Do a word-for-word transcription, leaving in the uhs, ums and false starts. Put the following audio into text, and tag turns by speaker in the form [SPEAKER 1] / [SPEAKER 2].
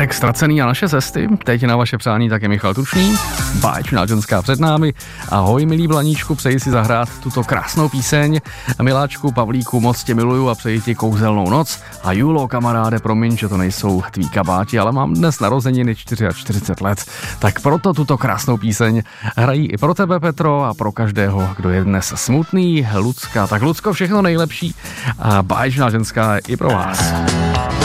[SPEAKER 1] Marek Ztracený a naše cesty. Teď na vaše přání také Michal Tučný. Báječná ženská před námi. Ahoj, milý Blaníčku, přeji si zahrát tuto krásnou píseň. Miláčku, Pavlíku, moc tě miluju a přeji ti kouzelnou noc. A Julo, kamaráde, promiň, že to nejsou tví kabáti, ale mám dnes narozeniny čtyřicet čtyři let. Tak proto tuto krásnou píseň hrají i pro tebe, Petro, a pro každého, kdo je dnes smutný. Lucka, tak Lucko, všechno nejlepší a báječná ženská i pro vás.